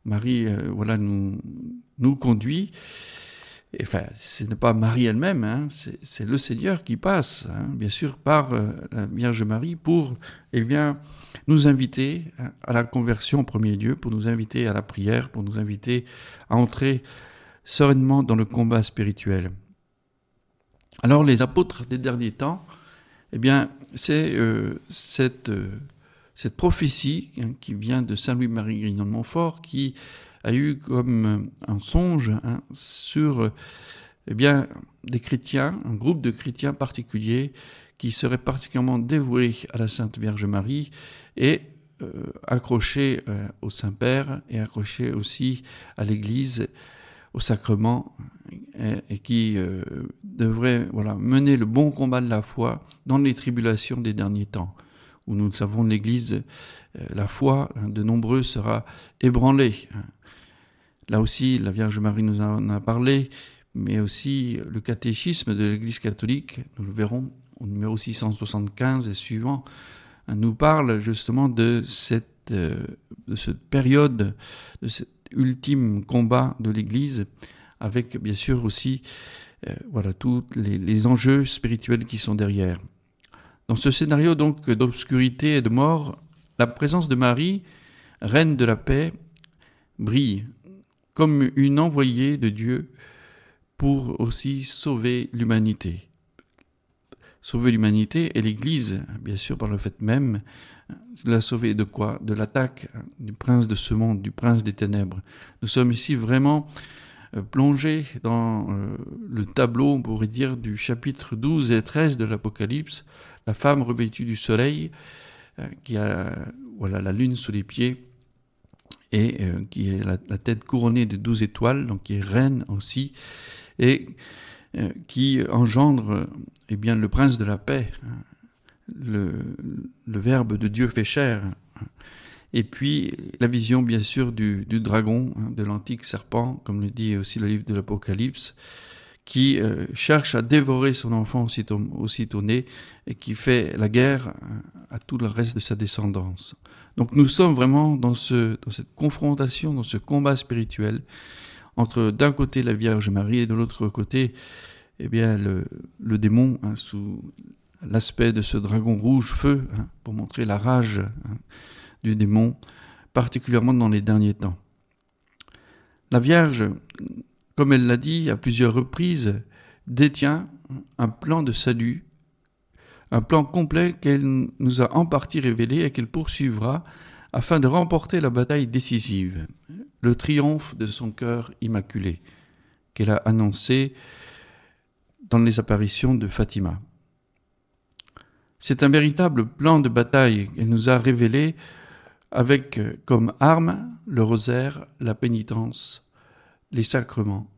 Marie nous conduit. Et, enfin, ce n'est pas Marie elle-même, hein, c'est le Seigneur qui passe, hein, bien sûr, par la Vierge Marie pour nous inviter à la conversion en premier lieu, pour nous inviter à la prière, pour nous inviter à entrer sereinement dans le combat spirituel. Alors les apôtres des derniers temps, c'est cette prophétie qui vient de Saint Louis-Marie Grignon de Montfort qui a eu comme un songe sur des chrétiens, un groupe de chrétiens particuliers qui seraient particulièrement dévoués à la Sainte Vierge Marie et accrochés au Saint-Père et accrochés aussi à l'Église, au sacrement, et qui devraient mener le bon combat de la foi dans les tribulations des derniers temps, où nous le savons, l'Église, la foi de nombreux sera ébranlée. Là aussi, la Vierge Marie nous en a parlé, mais aussi le catéchisme de l'Église catholique, nous le verrons au numéro 675 et suivant, nous parle justement de cette période, de cet ultime combat de l'Église, avec bien sûr aussi tous les enjeux spirituels qui sont derrière. Dans ce scénario donc d'obscurité et de mort, la présence de Marie, reine de la paix, brille comme une envoyée de Dieu pour aussi sauver l'humanité. Sauver l'humanité et l'Église, bien sûr, par le fait même, la sauver de quoi ? De l'attaque du prince de ce monde, du prince des ténèbres. Nous sommes ici vraiment plongés dans le tableau, on pourrait dire, du chapitre 12 et 13 de l'Apocalypse, la femme revêtue du soleil, qui a la lune sous les pieds, et qui est la tête couronnée de 12 étoiles, donc qui est reine aussi, et qui engendre le prince de la paix, le Verbe de Dieu fait chair. Et puis la vision bien sûr du dragon, de l'antique serpent, comme le dit aussi le livre de l'Apocalypse, qui cherche à dévorer son enfant aussitôt né et qui fait la guerre à tout le reste de sa descendance. Donc nous sommes vraiment dans cette confrontation, dans ce combat spirituel entre d'un côté la Vierge Marie et de l'autre côté le démon, sous l'aspect de ce dragon rouge feu, pour montrer la rage du démon, particulièrement dans les derniers temps. La Vierge, comme elle l'a dit à plusieurs reprises, détient un plan de salut, un plan complet qu'elle nous a en partie révélé et qu'elle poursuivra afin de remporter la bataille décisive, le triomphe de son cœur immaculé, qu'elle a annoncé dans les apparitions de Fatima. C'est un véritable plan de bataille qu'elle nous a révélé avec comme arme le rosaire, la pénitence, les sacrements.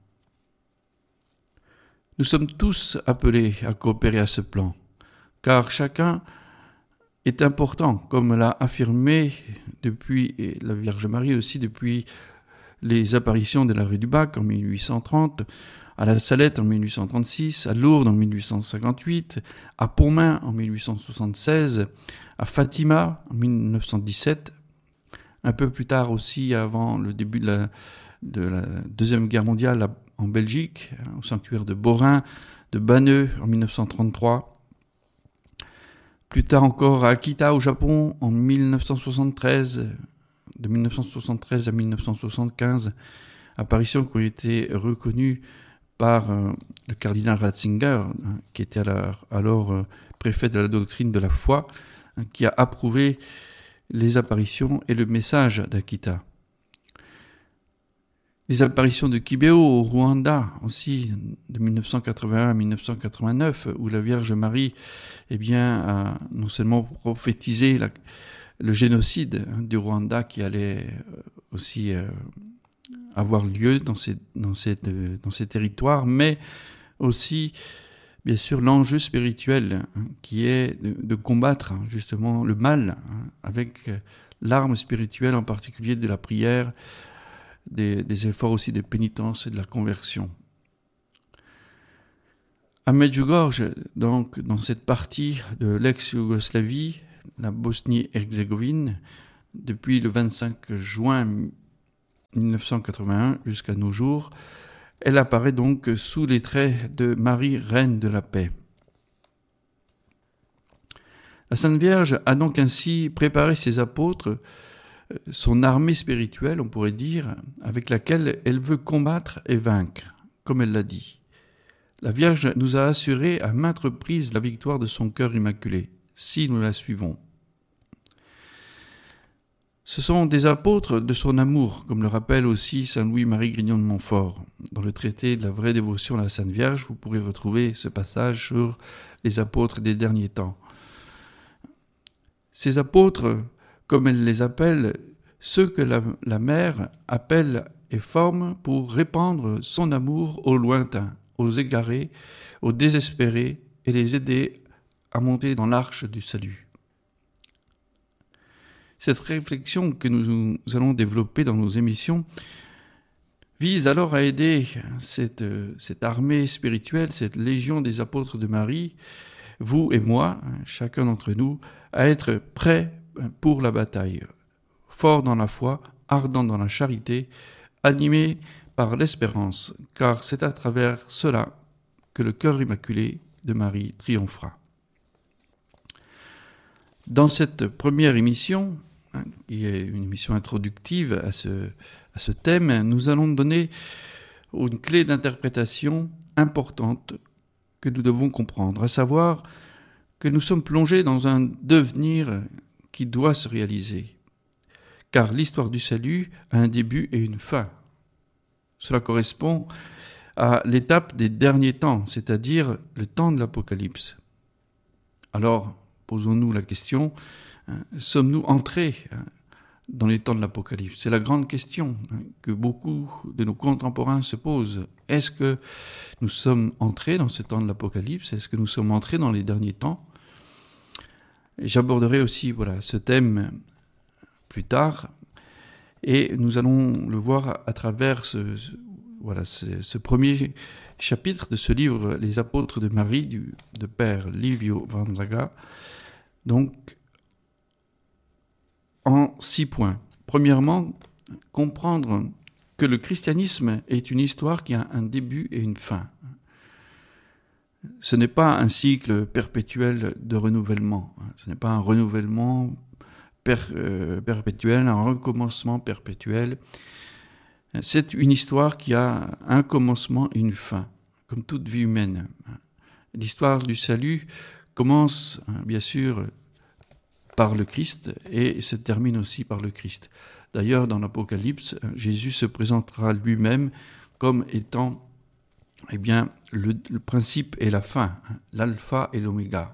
Nous sommes tous appelés à coopérer à ce plan, car chacun est important, comme l'a affirmé depuis, et la Vierge Marie aussi, depuis les apparitions de la rue du Bac en 1830, à la Salette en 1836, à Lourdes en 1858, à Pontmain en 1876, à Fatima en 1917, un peu plus tard aussi, avant le début de la Deuxième Guerre mondiale en Belgique, au sanctuaire de Borin, de Banneux en 1933. Plus tard encore à Akita au Japon en 1973, de 1973 à 1975, apparitions qui ont été reconnues par le cardinal Ratzinger, qui était alors préfet de la doctrine de la foi, qui a approuvé les apparitions et le message d'Akita. Les apparitions de Kibeo au Rwanda aussi, de 1981 à 1989, où la Vierge Marie a non seulement prophétisé le génocide du Rwanda qui allait aussi avoir lieu dans ces territoires, mais aussi, bien sûr, l'enjeu spirituel qui est de combattre justement le mal avec l'arme spirituelle, en particulier de la prière, des efforts aussi de pénitence et de la conversion. À Medjugorje, donc dans cette partie de l'ex-Yougoslavie, la Bosnie-Herzégovine, depuis le 25 juin 1981 jusqu'à nos jours. Elle apparaît donc sous les traits de Marie, Reine de la Paix. La Sainte Vierge a donc ainsi préparé ses apôtres, son armée spirituelle, on pourrait dire, avec laquelle elle veut combattre et vaincre, comme elle l'a dit. La Vierge nous a assuré à maintes reprises la victoire de son cœur immaculé, si nous la suivons. Ce sont des apôtres de son amour, comme le rappelle aussi saint Louis-Marie Grignon de Montfort. Dans le traité de la vraie dévotion à la Sainte Vierge, vous pourrez retrouver ce passage sur les apôtres des derniers temps. Ces apôtres, comme elle les appelle, ceux que la mère appelle et forme pour répandre son amour aux lointains, aux égarés, aux désespérés et les aider à monter dans l'arche du salut. Cette réflexion que nous allons développer dans nos émissions vise alors à aider cette armée spirituelle, cette légion des apôtres de Marie, vous et moi, chacun d'entre nous, à être prêts pour la bataille, forts dans la foi, ardents dans la charité, animés par l'espérance, car c'est à travers cela que le cœur immaculé de Marie triomphera. Dans cette première émission, qui est une émission introductive à ce thème, nous allons donner une clé d'interprétation importante que nous devons comprendre, à savoir que nous sommes plongés dans un devenir qui doit se réaliser. Car l'histoire du salut a un début et une fin. Cela correspond à l'étape des derniers temps, c'est-à-dire le temps de l'Apocalypse. Alors, posons-nous la question, sommes-nous entrés dans les temps de l'Apocalypse? C'est la grande question que beaucoup de nos contemporains se posent. Est-ce que nous sommes entrés dans ce temps de l'Apocalypse? Est-ce que nous sommes entrés dans les derniers temps? Et j'aborderai aussi ce thème plus tard, et nous allons le voir à travers ce premier chapitre de ce livre, Les apôtres de Marie, de Père Livio Vanzaga, donc en 6 points. Premièrement, comprendre que le christianisme est une histoire qui a un début et une fin. Ce n'est pas un cycle perpétuel de renouvellement, ce n'est pas un renouvellement perpétuel, un recommencement perpétuel. C'est une histoire qui a un commencement et une fin, comme toute vie humaine. L'histoire du salut commence, bien sûr, par le Christ et se termine aussi par le Christ. D'ailleurs, dans l'Apocalypse, Jésus se présentera lui-même comme étant le principe et la fin, l'alpha et l'oméga.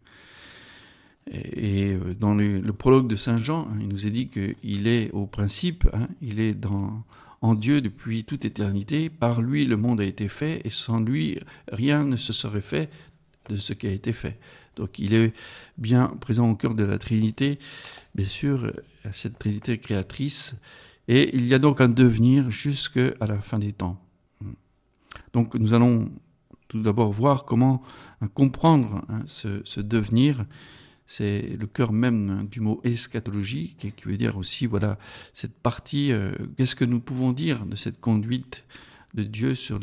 Et dans le prologue de Saint Jean, il nous est dit qu'il est au principe, il est en Dieu depuis toute éternité. Par lui, le monde a été fait, et sans lui, rien ne se serait fait de ce qui a été fait. Donc il est bien présent au cœur de la Trinité, bien sûr, cette Trinité créatrice, et il y a donc un devenir jusqu'à la fin des temps. Donc nous allons tout d'abord voir comment comprendre ce devenir. C'est le cœur même du mot eschatologie, qui veut dire aussi, cette partie, qu'est-ce que nous pouvons dire de cette conduite de Dieu sur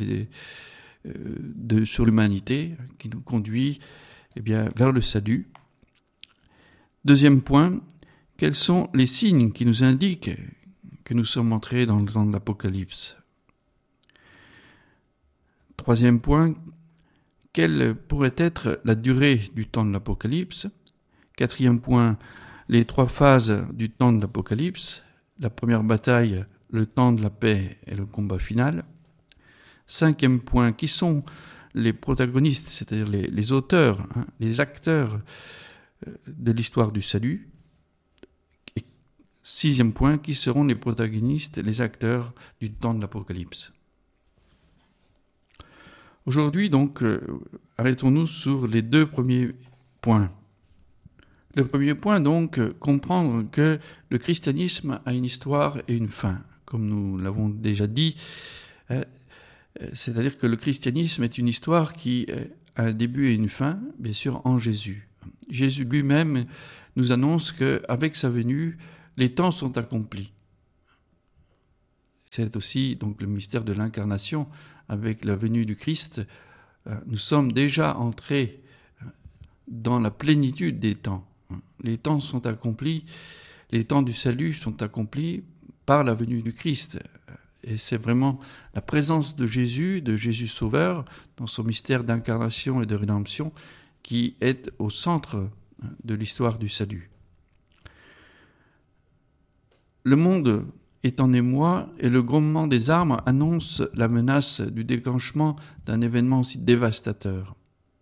l'humanité, qui nous conduit vers le salut. Deuxième point, quels sont les signes qui nous indiquent que nous sommes entrés dans le temps de l'Apocalypse? Troisième point, quelle pourrait être la durée du temps de l'Apocalypse? Quatrième point, les 3 phases du temps de l'Apocalypse. La première bataille, le temps de la paix et le combat final. Cinquième point, qui sont les protagonistes, c'est-à-dire les auteurs, les acteurs de l'histoire du salut. Et 6e point, qui seront les protagonistes, les acteurs du temps de l'Apocalypse. Aujourd'hui, donc, arrêtons-nous sur les 2 premiers points. Le premier point, donc, comprendre que le christianisme a une histoire et une fin. Comme nous l'avons déjà dit, c'est-à-dire que le christianisme est une histoire qui a un début et une fin, bien sûr, en Jésus. Jésus lui-même nous annonce qu'avec sa venue, les temps sont accomplis. C'est aussi donc le mystère de l'incarnation avec la venue du Christ. Nous sommes déjà entrés dans la plénitude des temps. Les temps sont accomplis, les temps du salut sont accomplis par la venue du Christ. Et c'est vraiment la présence de Jésus Sauveur, dans son mystère d'incarnation et de rédemption, qui est au centre de l'histoire du salut. Le monde est en émoi et le grondement des armes annonce la menace du déclenchement d'un événement aussi dévastateur.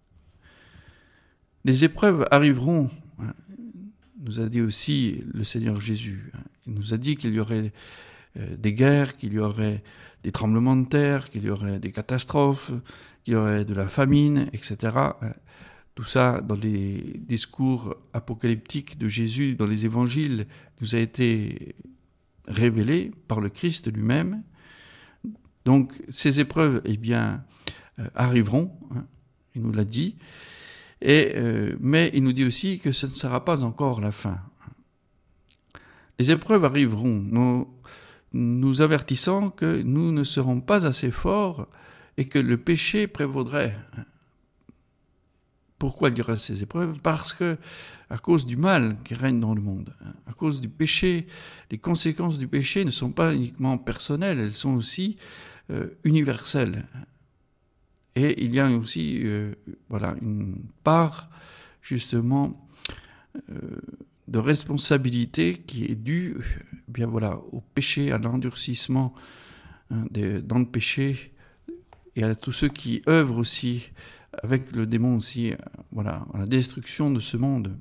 Les épreuves arriveront, nous a dit aussi le Seigneur Jésus. Il nous a dit qu'il y aurait des guerres, qu'il y aurait des tremblements de terre, qu'il y aurait des catastrophes, qu'il y aurait de la famine, etc. Tout ça, dans les discours apocalyptiques de Jésus, dans les évangiles, nous a été révélé par le Christ lui-même. Donc, ces épreuves, arriveront, il nous l'a dit, mais il nous dit aussi que ce ne sera pas encore la fin. Les épreuves arriveront, nous avertissant que nous ne serons pas assez forts et que le péché prévaudrait. Pourquoi il y aura ces épreuves ? Parce que, à cause du mal qui règne dans le monde, à cause du péché, les conséquences du péché ne sont pas uniquement personnelles, elles sont aussi universelles. Et il y a aussi une part, justement, de responsabilité qui est due au péché, à l'endurcissement dans le péché, et à tous ceux qui œuvrent aussi avec le démon aussi, à la destruction de ce monde.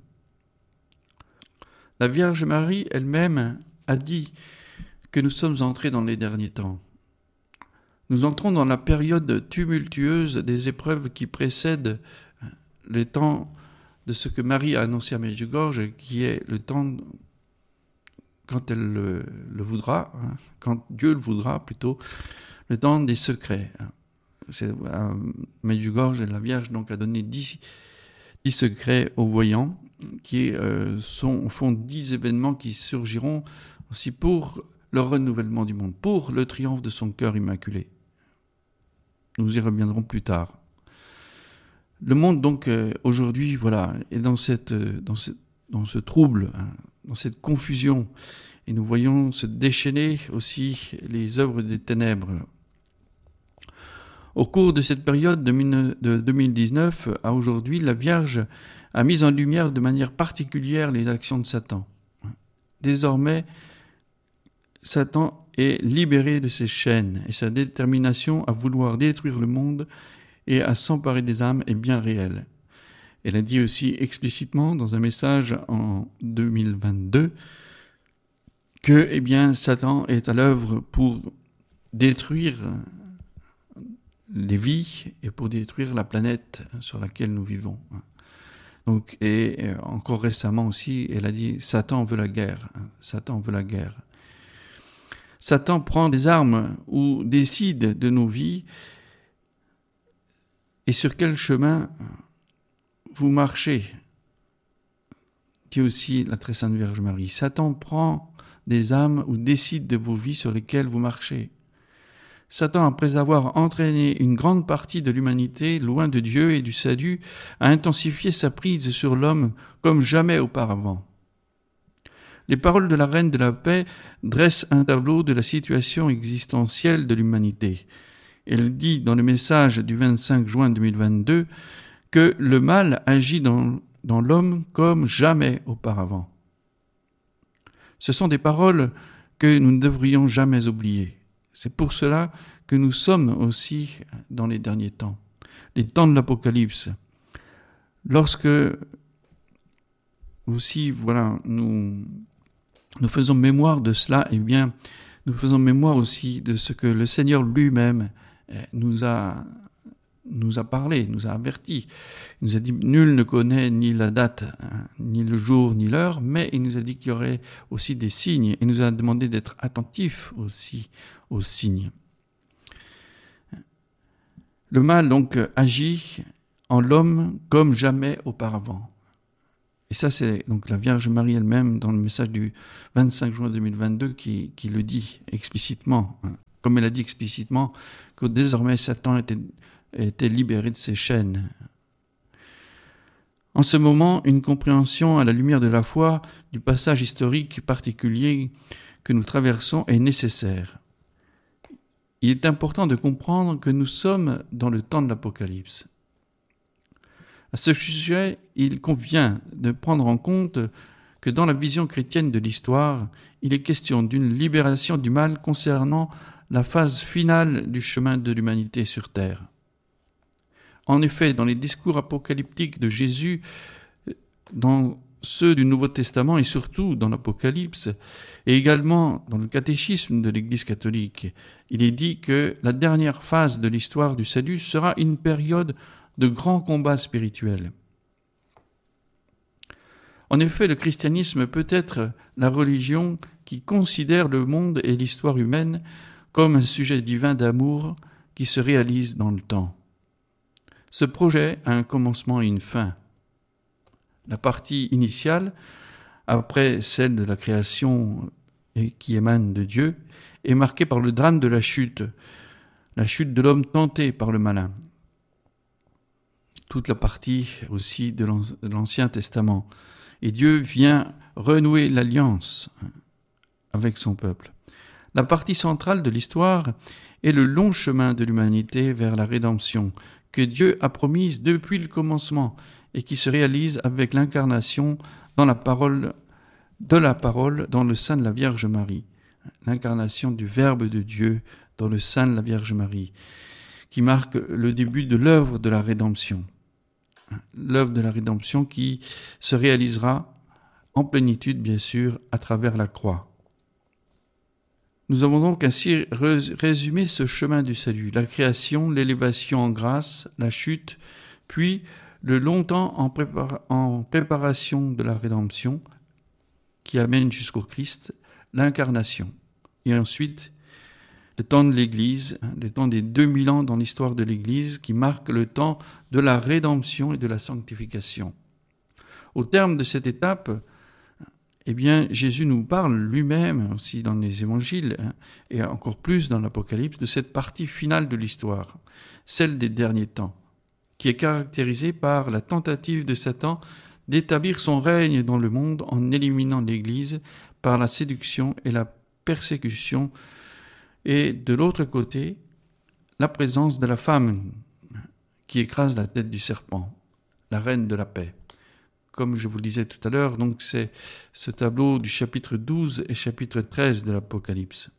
La Vierge Marie elle-même a dit que nous sommes entrés dans les derniers temps. Nous entrons dans la période tumultueuse des épreuves qui précèdent le temps de ce que Marie a annoncé à Medjugorje, qui est le temps quand elle le voudra, quand Dieu le voudra plutôt, le temps des secrets. C'est à Medjugorje, la Vierge donc a donné 10 secrets aux voyants, qui sont au fond 10 événements qui surgiront aussi pour le renouvellement du monde, pour le triomphe de son cœur immaculé. Nous y reviendrons plus tard. Le monde donc aujourd'hui est dans ce trouble, dans cette confusion, et nous voyons se déchaîner aussi les œuvres des ténèbres. Au cours de cette période de 2019 à aujourd'hui, la Vierge a mis en lumière de manière particulière les actions de Satan. Désormais, Satan est libéré de ses chaînes et sa détermination à vouloir détruire le monde et à s'emparer des âmes est bien réelle. Elle a dit aussi explicitement dans un message en 2022 que Satan est à l'œuvre pour détruire les vies et pour détruire la planète sur laquelle nous vivons. Donc, et encore récemment aussi, elle a dit « Satan veut la guerre ». Satan veut la guerre. Satan prend des armes ou décide de nos vies et sur quel chemin vous marchez. Dit aussi la très sainte Vierge Marie. Satan prend des âmes ou décide de vos vies sur lesquelles vous marchez. Satan, après avoir entraîné une grande partie de l'humanité loin de Dieu et du salut, a intensifié sa prise sur l'homme comme jamais auparavant. Les paroles de la Reine de la Paix dressent un tableau de la situation existentielle de l'humanité. Elle dit dans le message du 25 juin 2022 que le mal agit dans l'homme comme jamais auparavant. Ce sont des paroles que nous ne devrions jamais oublier. C'est pour cela que nous sommes aussi dans les derniers temps, les temps de l'Apocalypse. Lorsque aussi, nous faisons mémoire de cela, nous faisons mémoire aussi de ce que le Seigneur lui-même nous a parlé, nous a averti. Il nous a dit, nul ne connaît ni la date, ni le jour, ni l'heure, mais il nous a dit qu'il y aurait aussi des signes. Il nous a demandé d'être attentifs aussi aux signes. Le mal donc agit en l'homme comme jamais auparavant. Et ça, c'est donc la Vierge Marie elle-même, dans le message du 25 juin 2022, qui le dit explicitement, hein. Comme elle a dit explicitement que désormais Satan était libéré de ses chaînes. En ce moment, une compréhension à la lumière de la foi du passage historique particulier que nous traversons est nécessaire. Il est important de comprendre que nous sommes dans le temps de l'Apocalypse. À ce sujet, il convient de prendre en compte que dans la vision chrétienne de l'histoire, il est question d'une libération du mal concernant la phase finale du chemin de l'humanité sur terre. En effet, dans les discours apocalyptiques de Jésus, dans ceux du Nouveau Testament et surtout dans l'Apocalypse, et également dans le catéchisme de l'Église catholique, il est dit que la dernière phase de l'histoire du salut sera une période de grands combats spirituels. En effet, le christianisme peut être la religion qui considère le monde et l'histoire humaine comme un sujet divin d'amour qui se réalise dans le temps. Ce projet a un commencement et une fin. La partie initiale, après celle de la création et qui émane de Dieu, est marquée par le drame de la chute de l'homme tenté par le malin. Toute la partie aussi de l'Ancien Testament. Et Dieu vient renouer l'alliance avec son peuple. La partie centrale de l'histoire est le long chemin de l'humanité vers la rédemption que Dieu a promise depuis le commencement et qui se réalise avec l'incarnation dans la parole dans le sein de la Vierge Marie. L'incarnation du Verbe de Dieu dans le sein de la Vierge Marie, qui marque le début de l'œuvre de la rédemption. L'œuvre de la rédemption qui se réalisera en plénitude, bien sûr, à travers la croix. Nous avons donc ainsi résumé ce chemin du salut, la création, l'élévation en grâce, la chute, puis le long temps en préparation de la rédemption qui amène jusqu'au Christ, l'incarnation. Et ensuite, le temps de l'Église, le temps des 2000 ans dans l'histoire de l'Église qui marque le temps de la rédemption et de la sanctification. Au terme de cette étape, eh bien, Jésus nous parle lui-même aussi dans les évangiles et encore plus dans l'Apocalypse de cette partie finale de l'histoire, celle des derniers temps, qui est caractérisée par la tentative de Satan d'établir son règne dans le monde en éliminant l'Église par la séduction et la persécution, et de l'autre côté, la présence de la femme qui écrase la tête du serpent, la reine de la paix. Comme je vous le disais tout à l'heure, donc c'est ce tableau du chapitre 12 et chapitre 13 de l'Apocalypse.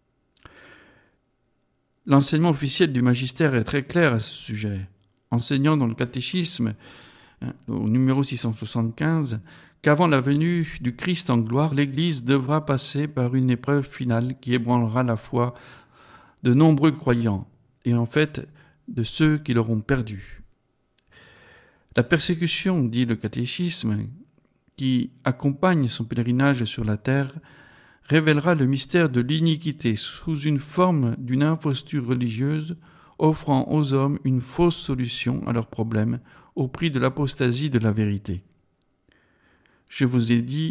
L'enseignement officiel du magistère est très clair à ce sujet, enseignant dans le catéchisme, au numéro 675, qu'avant la venue du Christ en gloire, l'Église devra passer par une épreuve finale qui ébranlera la foi de nombreux croyants, et en fait de ceux qui l'auront perdue. La persécution, dit le catéchisme, qui accompagne son pèlerinage sur la terre, révélera le mystère de l'iniquité sous une forme d'une imposture religieuse offrant aux hommes une fausse solution à leurs problèmes au prix de l'apostasie de la vérité. Je vous ai dit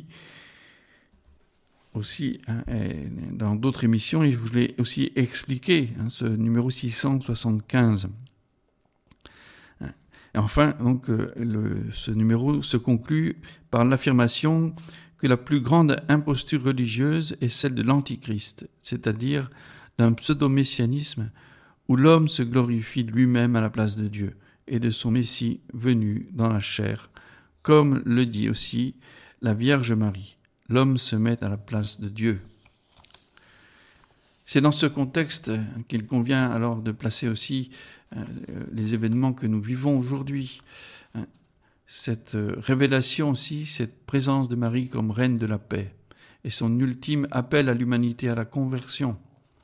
aussi dans d'autres émissions, et je vous l'ai aussi expliqué, ce numéro 675. Et enfin, donc, ce numéro se conclut par l'affirmation que la plus grande imposture religieuse est celle de l'Antichrist, c'est-à-dire d'un pseudo-messianisme où l'homme se glorifie lui-même à la place de Dieu et de son Messie venu dans la chair, comme le dit aussi la Vierge Marie. L'homme se met à la place de Dieu. C'est dans ce contexte qu'il convient alors de placer aussi les événements que nous vivons aujourd'hui. Cette révélation aussi, cette présence de Marie comme reine de la paix et son ultime appel à l'humanité à la conversion.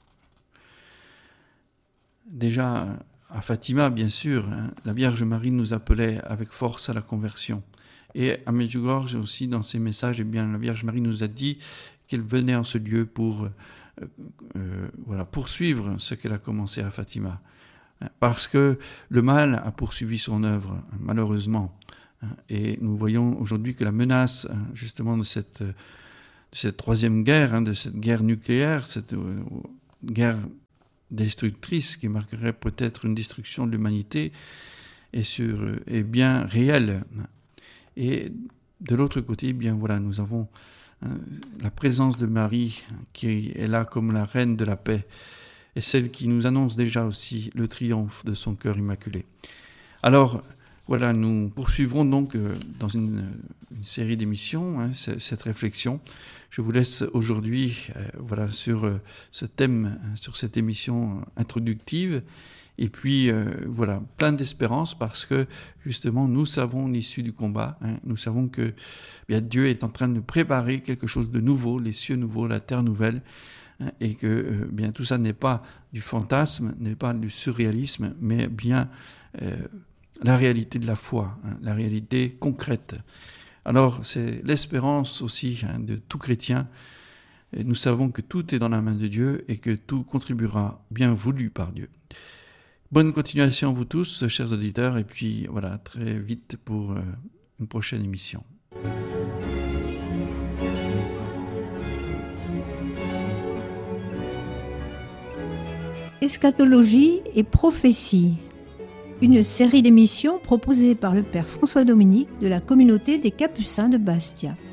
Déjà à Fatima, bien sûr, la Vierge Marie nous appelait avec force à la conversion. Et à Medjugorje aussi, dans ses messages, eh bien, la Vierge Marie nous a dit qu'elle venait en ce lieu pour poursuivre ce qu'elle a commencé à Fatima. Parce que le mal a poursuivi son œuvre, malheureusement. Et nous voyons aujourd'hui que la menace, justement, de cette troisième guerre, de cette guerre nucléaire, cette guerre destructrice qui marquerait peut-être une destruction de l'humanité, est bien réelle. Et de l'autre côté, bien voilà, nous avons la présence de Marie qui est là comme la reine de la paix et celle qui nous annonce déjà aussi le triomphe de son cœur immaculé. Alors, voilà, nous poursuivrons donc dans une série d'émissions cette réflexion. Je vous laisse aujourd'hui sur ce thème, sur cette émission introductive. Et puis, plein d'espérance parce que, justement, nous savons l'issue du combat. Nous savons que Dieu est en train de préparer quelque chose de nouveau, les cieux nouveaux, la terre nouvelle, et que tout ça n'est pas du fantasme, n'est pas du surréalisme, mais bien la réalité de la foi, la réalité concrète. Alors, c'est l'espérance aussi de tout chrétien. Et nous savons que tout est dans la main de Dieu et que tout contribuera bien voulu par Dieu. Bonne continuation à vous tous, chers auditeurs, et puis voilà, très vite pour une prochaine émission. Eschatologie et prophétie, une série d'émissions proposée par le Père François Dominique de la communauté des Capucins de Bastia.